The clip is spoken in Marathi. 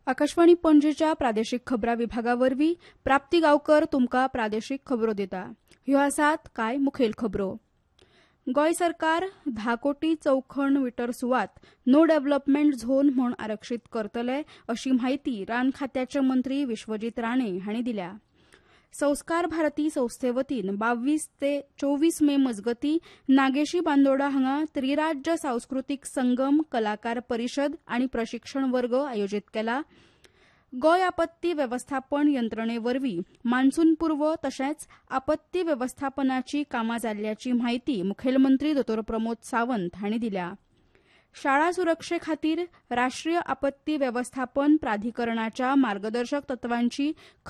आकाशवाणी पणजेच्या प्रादेशीक खबरां विभागावरवीं प्राप्ती गांवकर तुमकां प्रादेशीक खबरो दिता। ह्यो आसात कांय मुखेल खबरो। गोंय सरकार 10 कोटी चौखण मीटर सुवात नो डेव्हलपमेंट झोन म्हूण आरक्षीत करतले अशी माहिती रान खात्याचे मंत्री विश्वजीत राणे हांणी दिल्या। संस्कार भारती संस्थे वतीन 22 ते 24 मे मजगतीं नागेशी बांदोडा हांगा त्रिराज्य सांस्कृतीक संगम कलाकार परिशद आनी प्रशिक्षण वर्ग आयोजीत केला। गोंय आपत्ती वेवस्थापन यंत्रणेवरवीं मान्सून पूर्व तशेंच आपत्ती वेवस्थापनाची कामां जाल्ल्याची माहिती मुखेलमंत्री दोतोर प्रमोद सावंत हांणी दिल्या। शाळा सुरक्षे खातीर राष्ट्रीय आपत्ती वेवस्थापन प्राधिकरणाच्या मार्गदर्शक तत्वांची